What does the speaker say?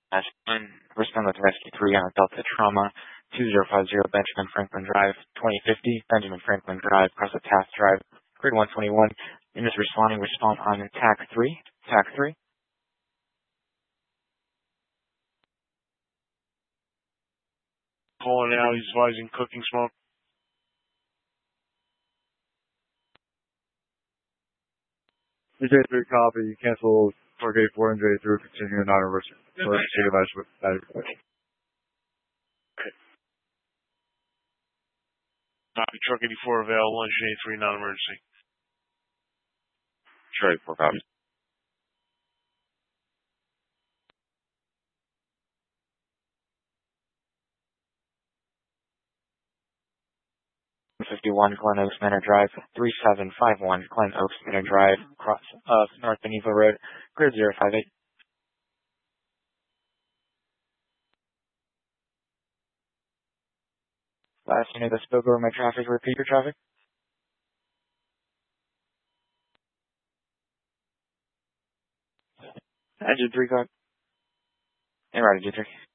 1, respond with Rescue 3 on Delta Trauma, 2050 Benjamin Franklin Drive, 2050 Benjamin Franklin Drive, across the Taft Drive, grid 121. Units responding, respond on TAC 3. TAC 3. Calling out, he's advising cooking smoke. J3 copy, cancel Target 4 and J3, continue non-reversing. Copy, truck 84 available, engine 83 non-emergency. Sure, 4 copies. #51 Glen Oaks Manor Drive, 3751 Glen Oaks Manor Drive, across North Beneva Road, grid 058. Last unit that spoke over my traffic, repeat your traffic. Engine 3 code. And right, Engine 3.